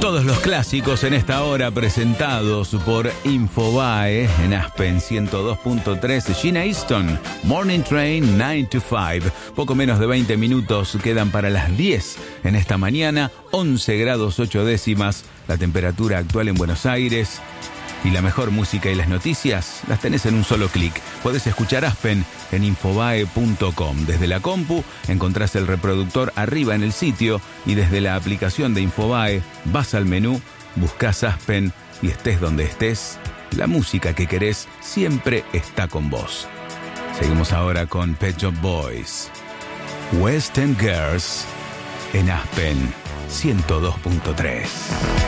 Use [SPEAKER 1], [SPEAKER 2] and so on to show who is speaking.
[SPEAKER 1] Todos los clásicos en esta hora presentados por Infobae en Aspen 102.3. Gina Easton, Morning Train 9 to 5. Poco menos de 20 minutos quedan para las 10 en esta mañana. 11 grados 8 décimas la temperatura actual en Buenos Aires. Y la mejor música y las noticias las tenés en un solo clic. Podés escuchar Aspen en infobae.com. Desde la compu encontrás el reproductor arriba en el sitio y desde la aplicación de Infobae vas al menú, buscás Aspen y estés donde estés, la música que querés siempre está con vos. Seguimos ahora con Pet Shop Boys. West End Girls en Aspen 102.3.